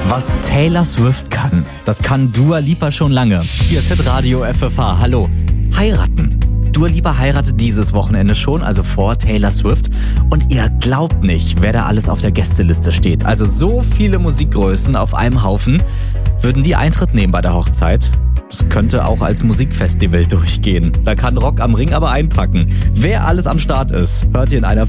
Was Taylor Swift kann, das kann Dua Lipa schon lange. Hier ist Hitradio FFH. Hallo. Heiraten. Dua Lipa heiratet dieses Wochenende schon, also vor Taylor Swift. Und ihr glaubt nicht, wer da alles auf der Gästeliste steht. Also so viele Musikgrößen auf einem Haufen. Würden die Eintritt nehmen bei der Hochzeit? Es könnte auch als Musikfestival durchgehen. Da kann Rock am Ring aber einpacken. Wer alles am Start ist, hört ihr in einer